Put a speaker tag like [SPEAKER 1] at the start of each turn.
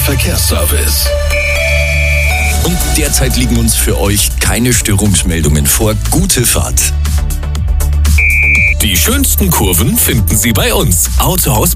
[SPEAKER 1] Verkehrsservice.
[SPEAKER 2] Und derzeit liegen uns für euch keine Störungsmeldungen vor. Gute Fahrt.
[SPEAKER 3] Die schönsten Kurven finden Sie bei uns. Autohaus